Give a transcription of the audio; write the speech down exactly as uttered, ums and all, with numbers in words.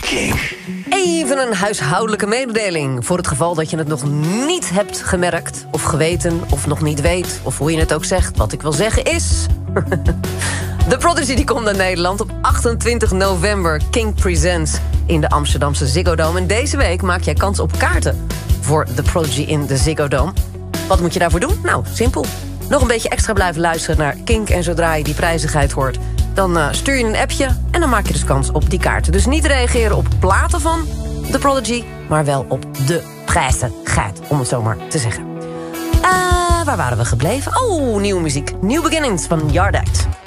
Kink. Even een huishoudelijke mededeling. Voor het geval dat je het nog niet hebt gemerkt, of geweten, of nog niet weet, of hoe je het ook zegt. Wat ik wil zeggen is... The Prodigy die komt naar Nederland op achtentwintig november. Kink Presents in de Amsterdamse Ziggo Dome. En deze week maak jij kans op kaarten voor The Prodigy in de Ziggo Dome. Wat moet je daarvoor doen? Nou, simpel. Nog een beetje extra blijven luisteren naar Kink. En zodra je die prijzigheid hoort, dan uh, stuur je een appje en dan maak je dus kans op die kaarten. Dus niet reageren op platen van The Prodigy, maar wel op de prijzigheid, om het zo maar te zeggen. Uh, waar waren we gebleven? Oh, nieuwe muziek. New Beginnings van Yard Act.